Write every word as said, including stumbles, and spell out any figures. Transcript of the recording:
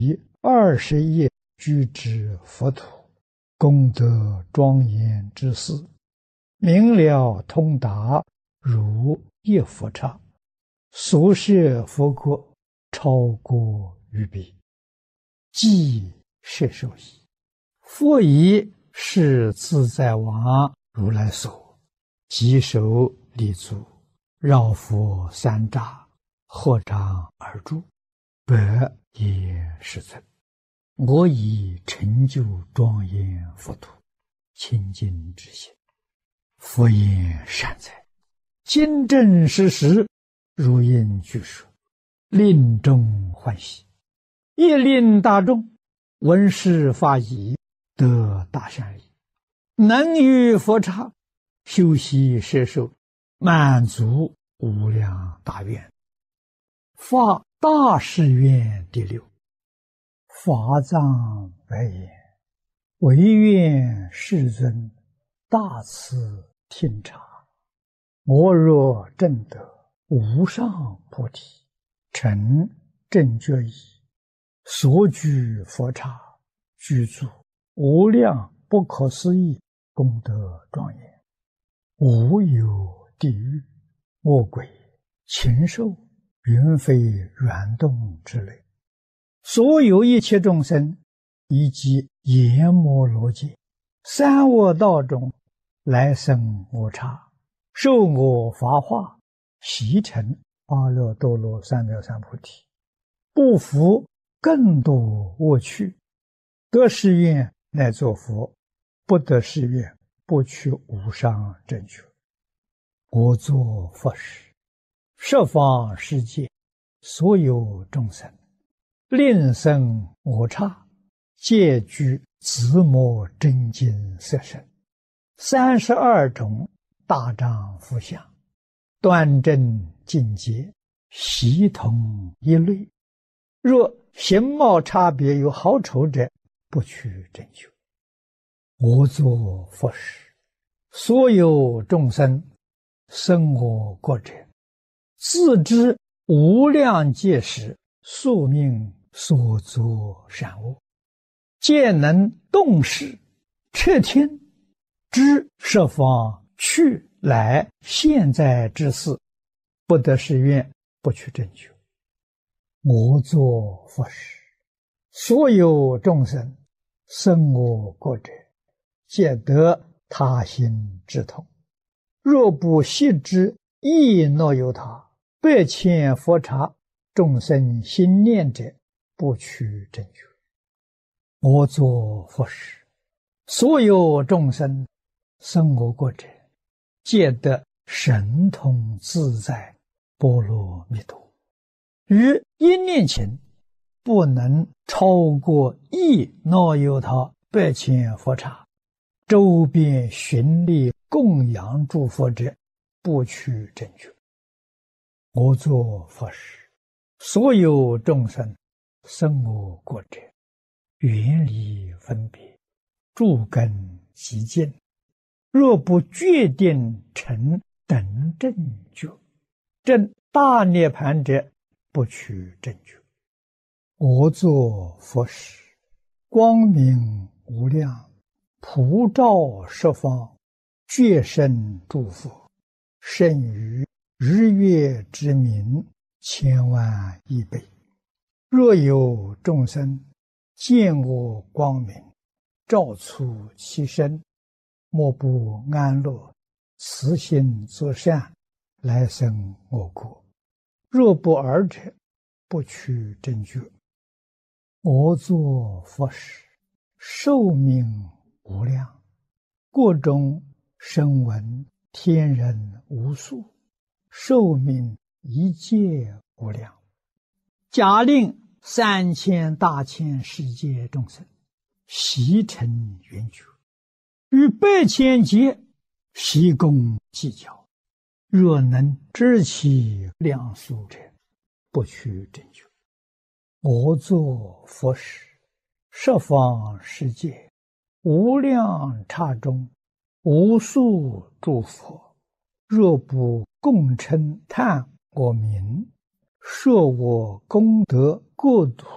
二十亿居之佛土，功德庄严之事，明了通达，如一佛刹，所摄佛国超过于彼，即摄受矣。佛以是自在王如来所，稽首立足，绕佛三匝，合掌而住，百也世尊。我以成就庄严佛土，清净之心，佛言善哉，今正实实，如应具说，令众欢喜，亦令大众闻是法已，得大善利，能于佛刹修习摄受，满足无量大愿。发大誓愿第六。法藏白言：唯愿世尊大慈听察，我若证得无上菩提，成正觉已，所居佛刹，居住无量不可思议功德庄严，无有地狱、恶鬼、禽兽、云飞软动之类，所有一切众生，以及阎摩罗界、三恶道中来生我刹，受我法化，习成阿耨多罗三藐三菩提，不服更多恶趣，得誓愿乃作佛，不得誓愿不取无上正觉。我作佛时，十方世界所有众生，令生我刹，皆具自摩真经色身，三十二种大丈夫相，端正境界，悉同一类。若形貌差别有好丑者，不取正觉。我作佛时，所有众生生我国者，自知无量界时宿命所作善恶，皆能动识彻听，知十方去来现在之事，不得誓愿，不取正觉。我作佛时，所有众生生我国者，皆得他心之痛。若不悉知亦若有他，百千佛刹众生心念者，不取正觉。我作佛时，所有众生生我国者，皆得神通自在波罗蜜多。于一念前，不能超过亦若有他百千佛刹，周边寻力供养诸佛者，不取正觉。我作佛时，所有众生生我国者，远离分别，诸根极净，若不决定成等正觉，证大涅盘者，不取正觉。我作佛时，光明无量，普照十方，觉生诸佛，胜于日月之明千万亿倍。若有众生见我光明，照出其身，莫不安乐，慈心作善，来生我国。若不尔者，不取正觉。我作佛时，寿命无量，各种声闻天人无数，寿命一切无量。假令三千大千世界众生悉成圆觉，与百千劫悉共计较，若能知其量数者，不取正觉。我作佛时，十方世界无量刹中，无数诸佛，若不共称叹我名，说我功德国土